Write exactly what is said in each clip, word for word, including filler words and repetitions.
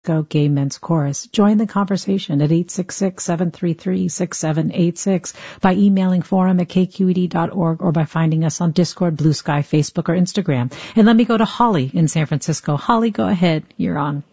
Gay Men's Chorus. Join the conversation at eight six six, seven three three, six seven eight six by emailing forum at k q e d dot org or by finding us on Discord, Blue Sky, Facebook, or Instagram. And let me go to Holly in San Francisco. Holly, go ahead. You're on.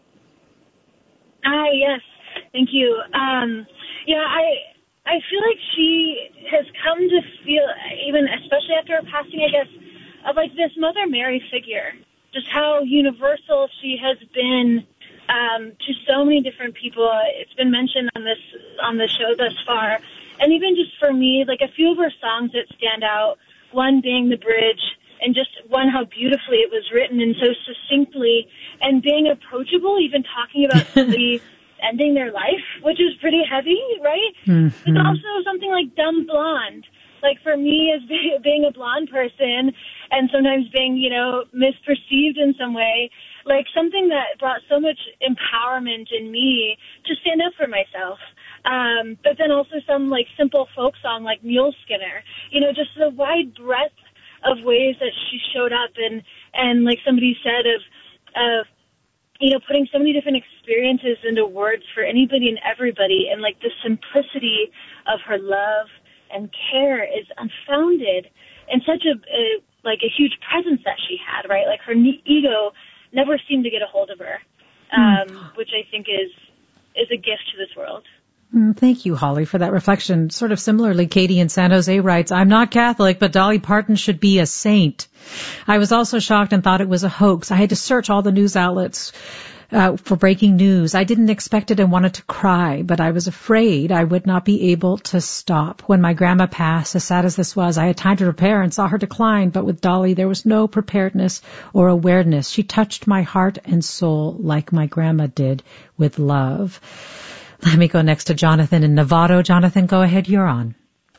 Hi, yes. Thank you. Um, yeah, I I feel like she has come to feel, even especially after her passing, I guess, of like this Mother Mary figure, just how universal she has been um, to so many different people. It's been mentioned on this on the show thus far. And even just for me, like a few of her songs that stand out, one being The Bridge, and just one, how beautifully it was written and so succinctly, and being approachable, even talking about somebody ending their life, which is pretty heavy, right? Mm-hmm. But also something like Dumb Blonde. Like for me, as being a blonde person and sometimes being, you know, misperceived in some way, like something that brought so much empowerment in me to stand up for myself. Um, but then also some like simple folk song like Mule Skinner, you know, just the wide breadth of ways that she showed up, and, and like somebody said, of, of, you know, putting so many different experiences into words for anybody and everybody, and like the simplicity of her love and care is unfounded, and such a, a like a huge presence that she had, right? Like her ego never seemed to get a hold of her, um, mm. which I think is is a gift to this world. Thank you, Holly, for that reflection. Sort of similarly, Katie in San Jose writes, I'm not Catholic, but Dolly Parton should be a saint. I was also shocked and thought it was a hoax. I had to search all the news outlets uh, for breaking news. I didn't expect it and wanted to cry, but I was afraid I would not be able to stop. When my grandma passed, as sad as this was, I had time to prepare and saw her decline, but with Dolly, there was no preparedness or awareness. She touched my heart and soul like my grandma did, with love. Let me go next to Jonathan in Novato. Jonathan, go ahead. You're on.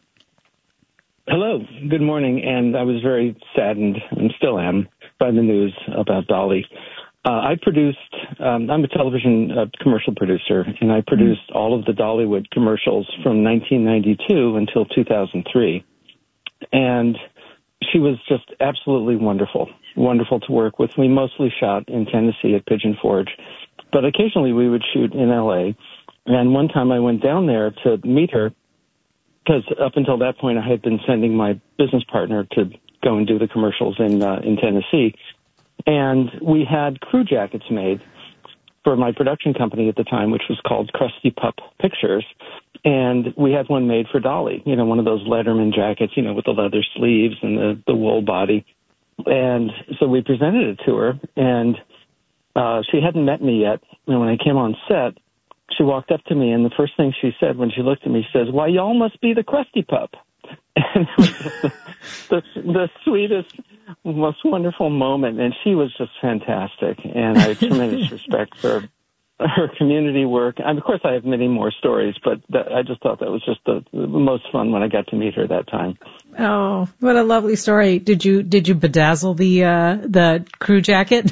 Hello. Good morning. And I was very saddened, and still am, by the news about Dolly. Uh, I produced, um, I'm a television uh, commercial producer, and I produced mm-hmm. all of the Dollywood commercials from nineteen ninety-two until two thousand three. And she was just absolutely wonderful, wonderful to work with. We mostly shot in Tennessee at Pigeon Forge, but occasionally we would shoot in L A. And one time I went down there to meet her, because up until that point I had been sending my business partner to go and do the commercials in uh, in Tennessee. And we had crew jackets made for my production company at the time, which was called Krusty Pup Pictures. And we had one made for Dolly, you know, one of those Letterman jackets, you know, with the leather sleeves and the, the wool body. And so we presented it to her, and uh, she hadn't met me yet. And when I came on set, she walked up to me, and the first thing she said when she looked at me, she says, "Why, y'all must be the Krusty Pup." And it was the, the, the sweetest, most wonderful moment, and she was just fantastic. And I have tremendous respect for her community work. And of course, I have many more stories, but that, I just thought that was just the, the most fun when I got to meet her that time. Oh, what a lovely story! Did you did you bedazzle the uh, the crew jacket?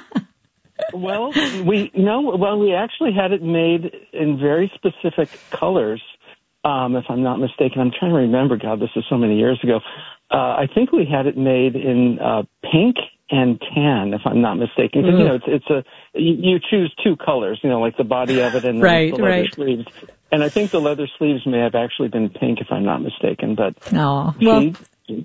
Well, we no. Well, we actually had it made in very specific colors, um, if I'm not mistaken. I'm trying to remember. God, this is so many years ago. Uh, I think we had it made in uh, pink and tan, if I'm not mistaken. Because, you know, it's, it's a you, you choose two colors, you know, like the body of it and the, right, the leather right. sleeves. And I think the leather sleeves may have actually been pink, if I'm not mistaken. But oh, she, well.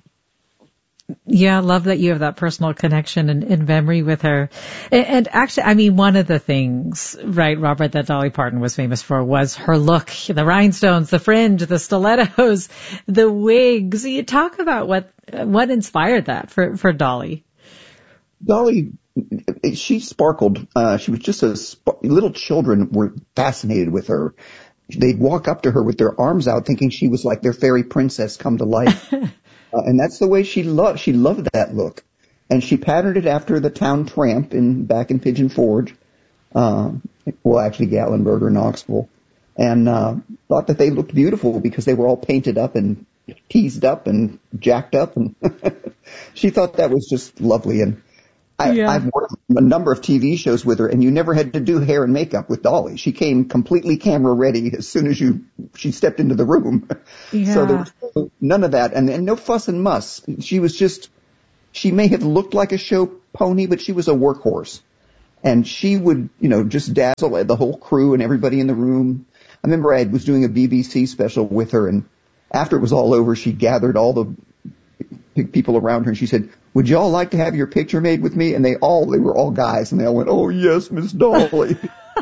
Yeah, I love that you have that personal connection and, and memory with her. And, and actually, I mean, one of the things, right, Robert, that Dolly Parton was famous for was her look, the rhinestones, the fringe, the stilettos, the wigs. You talk about what what inspired that for, for Dolly. Dolly, she sparkled. Uh, she was just a sp- little children were fascinated with her. They'd walk up to her with their arms out thinking she was like their fairy princess come to life. Uh, and that's the way she loved, she loved that look. And she patterned it after the town tramp in, back in Pigeon Forge. Um, well, actually Gatlinburg or Knoxville. And, uh, thought that they looked beautiful because they were all painted up and teased up and jacked up. And she thought that was just lovely. And I, yeah. I've worked a number of T V shows with her, and you never had to do hair and makeup with Dolly. She came completely camera ready as soon as you she stepped into the room. Yeah. So there was none of that, and, and no fuss and muss. She was just, she may have looked like a show pony, but she was a workhorse. And she would, you know, just dazzle the whole crew and everybody in the room. I remember I was doing a B B C special with her, and after it was all over, she gathered all the people around her and she said, "Would y'all like to have your picture made with me?" And they all, they were all guys, and they all went, "Oh yes, Miss Dolly."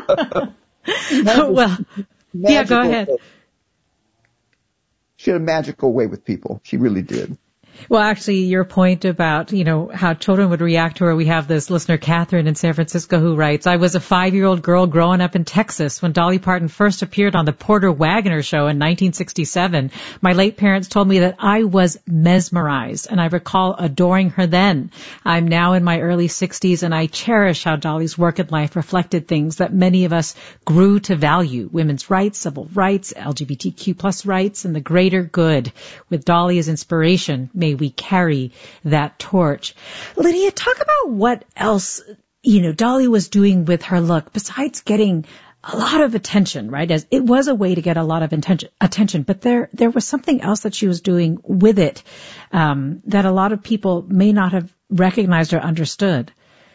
Well, yeah, go ahead. She had a magical way with people. She really did. Well, actually, your point about, you know, how children would react to her, we have this listener, Catherine, in San Francisco, who writes, "I was a five-year-old girl growing up in Texas when Dolly Parton first appeared on the Porter Wagoner Show in nineteen sixty-seven. My late parents told me that I was mesmerized, and I recall adoring her then. I'm now in my early sixties, and I cherish how Dolly's work in life reflected things that many of us grew to value: women's rights, civil rights, L G B T Q plus rights, and the greater good. With Dolly as inspiration, may we carry that torch." Lydia, talk about what else, you know, Dolly was doing with her look besides getting a lot of attention, right? As it was a way to get a lot of attention, attention, but there, there was something else that she was doing with it, um, that a lot of people may not have recognized or understood.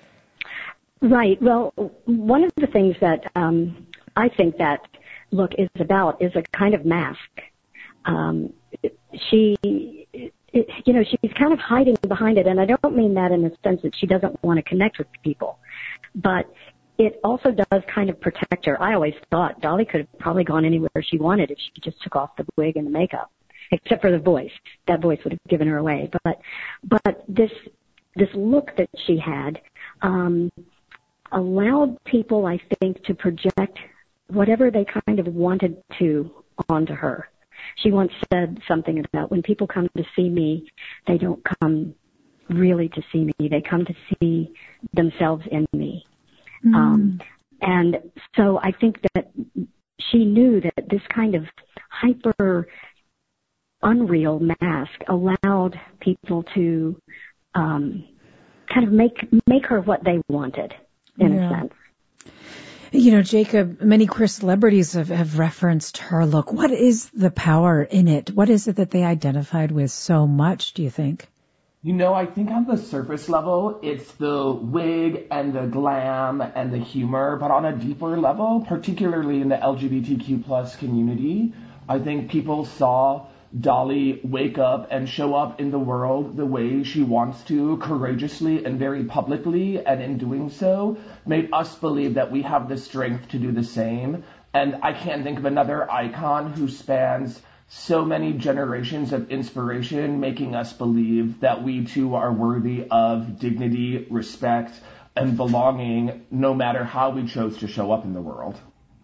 Right. Well, one of the things that, um, I think that look is about is a kind of mask. Um, she, It, you know, she's kind of hiding behind it, and I don't mean that in the sense that she doesn't want to connect with people, but it also does kind of protect her. I always thought Dolly could have probably gone anywhere she wanted if she just took off the wig and the makeup, except for the voice. That voice would have given her away. But, but this, this look that she had, um, allowed people, I think, to project whatever they kind of wanted to onto her. She once said something about, when people come to see me, they don't come really to see me. They come to see themselves in me. Mm. Um, and so I think that she knew that this kind of hyper unreal mask allowed people to um, kind of make make her what they wanted, in yeah. a sense. You know, Jacob, many queer celebrities have, have referenced her look. What is the power in it? What is it that they identified with so much, do you think? You know, I think on the surface level, it's the wig and the glam and the humor. But on a deeper level, particularly in the L G B T Q plus community, I think people saw Dolly wake up and show up in the world the way she wants to, courageously and very publicly, and in doing so, made us believe that we have the strength to do the same. And I can't think of another icon who spans so many generations of inspiration, making us believe that we too are worthy of dignity, respect, and belonging, no matter how we chose to show up in the world.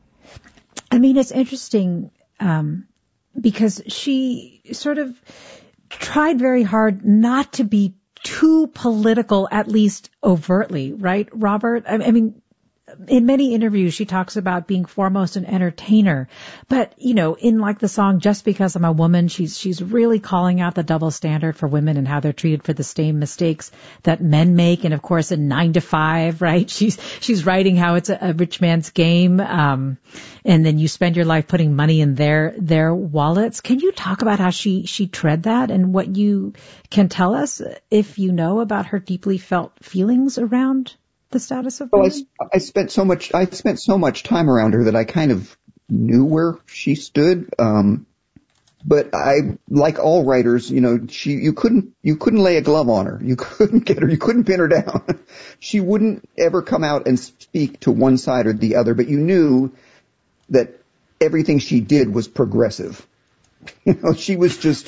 I mean, it's interesting, um, because she sort of tried very hard not to be too political, at least overtly, right, Robert? I, I mean, in many interviews, she talks about being foremost an entertainer. But, you know, in like the song, Just Because I'm a Woman, she's, she's really calling out the double standard for women and how they're treated for the same mistakes that men make. And of course, in Nine to Five, right? She's, she's writing how it's a, a rich man's game. Um, and then you spend your life putting money in their, their wallets. Can you talk about how she, she tread that and what you can tell us, if you know, about her deeply felt feelings around the status of women? Well, I, I spent so much, I spent so much time around her that I kind of knew where she stood. Um, but I, like all writers, you know, she, you couldn't, you couldn't lay a glove on her. You couldn't get her, you couldn't pin her down. She wouldn't ever come out and speak to one side or the other, but you knew that everything she did was progressive. You know, she was just,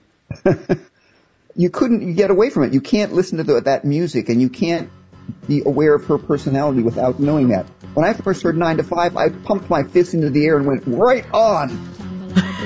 you couldn't get away from it. You can't listen to the, that music, and you can't be aware of her personality without knowing that. When I first heard Nine to Five, I pumped my fist into the air and went, right on.